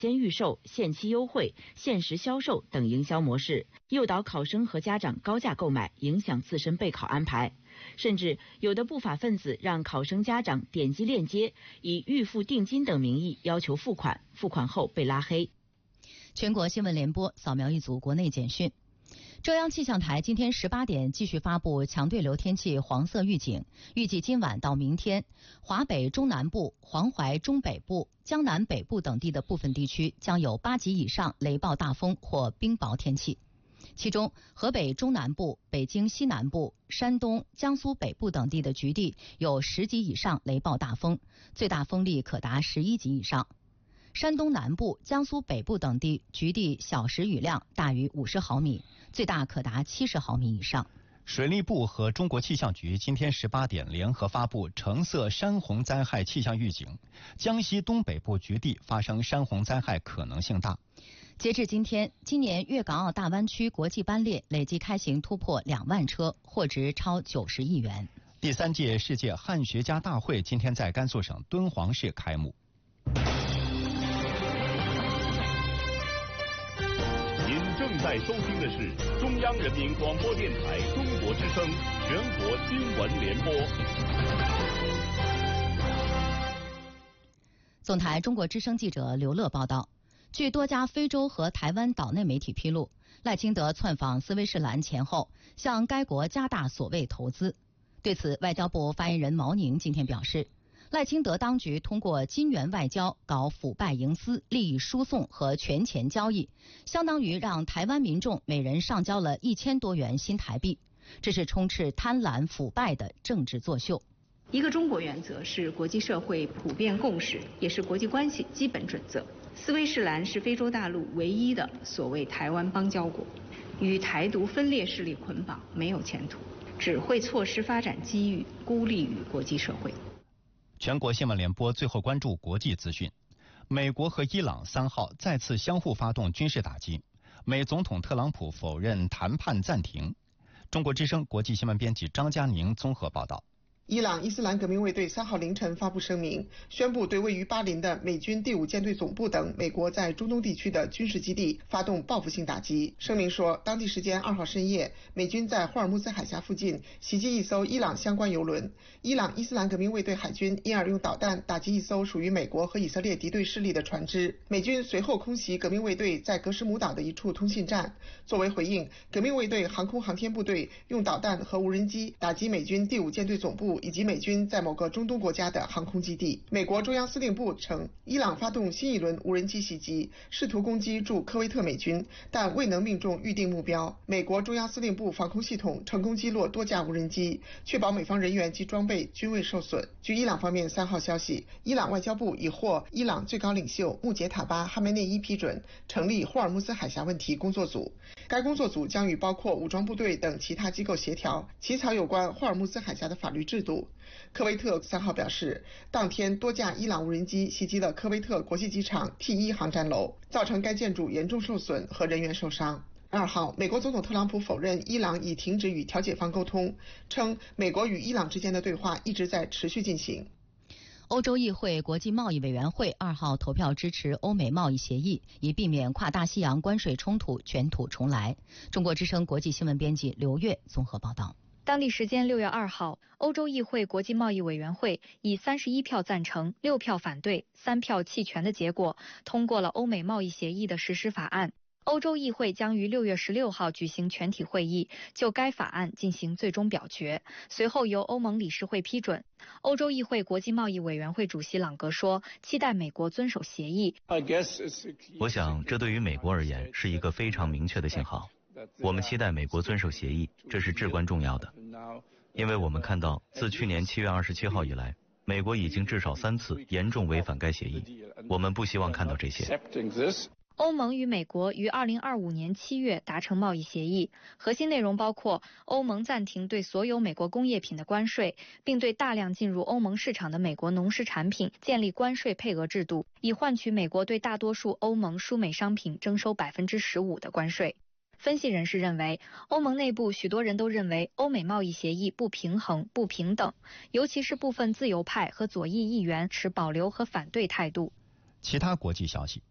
先预售、限期优惠、限时销售等营销模式，诱导考生和家长高价购买，影响自身备考安排。甚至有的不法分子让考生家长点击链接，以预付定金等名义要求付款，付款后被拉黑。 全国新闻联播扫描一组国内简讯。中央气象台今天18点继续发布强对流天气黄色预警，预计今晚到明天，华北中南部、黄淮中北部、江南北部等地的部分地区将有8级以上雷暴大风或冰雹天气。其中，河北中南部、北京西南部、山东、江苏北部等地的局地有10级以上雷暴大风，最大风力可达11级以上。山东南部、江苏北部等地局地小时雨量大于50毫米，最大可达70毫米以上。 水利部和中国气象局今天18点联合发布橙色山洪灾害气象预警，江西东北部局地发生山洪灾害可能性大。 截至今天，今年粤港澳大湾区国际班列累计开行突破2万车，货值超90亿元。 第3届世界汉学家大会今天在甘肃省敦煌市开幕。 您正在收听的是中央人民广播电台中国之声全国新闻联播。 总台中国之声记者刘乐报道，据多家非洲和台湾岛内媒体披露，赖清德窜访斯威士兰前后，向该国加大所谓投资。对此，外交部发言人毛宁今天表示，赖清德当局通过金元外交搞腐败营私、利益输送和权钱交易，相当于让台湾民众每人上交了1000多元新台币，这是充斥贪婪腐败的政治作秀。 一个中国原则是国际社会普遍共识，也是国际关系基本准则。斯威士兰是非洲大陆唯一的所谓台湾邦交国，与台独分裂势力捆绑没有前途，只会错失发展机遇，孤立于国际社会。 全国新闻联播最后关注国际资讯。美国和伊朗3号再次相互发动军事打击，美总统特朗普否认谈判暂停。中国之声国际新闻编辑张佳宁综合报道。 伊朗伊斯兰革命卫队3号凌晨发布声明，宣布对位于巴林的美军第5舰队总部等美国在中东地区的军事基地发动报复性打击。声明说，当地时间2号深夜，美军在霍尔木兹海峡附近袭击一艘伊朗相关油轮，伊朗伊斯兰革命卫队海军因而用导弹打击一艘属于美国和以色列敌对势力的船只。美军随后空袭革命卫队在格什姆岛的一处通信站。作为回应，革命卫队航空航天部队用导弹和无人机打击美军第5舰队总部以及美军在某个中东国家的航空基地。美国中央司令部称，伊朗发动新一轮无人机袭击，试图攻击驻科威特美军，但未能命中预定目标。美国中央司令部防空系统成功击落多架无人机，确保美方人员及装备均未受损。据伊朗方面3号消息，伊朗外交部已获伊朗最高领袖穆杰塔巴·哈梅内伊批准成立霍尔木兹海峡问题工作组，该工作组将与包括武装部队等其他机构协调，起草有关霍尔木兹海峡的法律制度。科威特3号表示，当天多架伊朗无人机袭击了科威特国际机场 T1 航站楼，造成该建筑严重受损和人员受伤。2号，美国总统特朗普否认伊朗已停止与调解方沟通，称美国与伊朗之间的对话一直在持续进行。 欧洲议会国际贸易委员会2号投票支持欧美贸易协议，以避免跨大西洋关税冲突卷土重来。中国之声国际新闻编辑刘月综合报道。 当地时间6月2号，欧洲议会国际贸易委员会以31票赞成、6票反对、3票弃权的结果，通过了欧美贸易协议的实施法案。欧洲议会将于6月16号举行全体会议，就该法案进行最终表决，随后由欧盟理事会批准。欧洲议会国际贸易委员会主席朗格说，期待美国遵守协议。 我想这对于美国而言是一个非常明确的信号。我们期待美国遵守协议，这是至关重要的，因为我们看到自去年7月27号以来，美国已经至少3次严重违反该协议，我们不希望看到这些。 欧盟与美国于2025年7月达成贸易协议，核心内容包括欧盟暂停对所有美国工业品的关税，并对大量进入欧盟市场的美国农食产品建立关税配额制度，以换取美国对大多数欧盟输美商品征收15%的关税。分析人士认为，欧盟内部许多人都认为欧美贸易协议不平衡、不平等，尤其是部分自由派和左翼议员持保留和反对态度。 其他国际消息，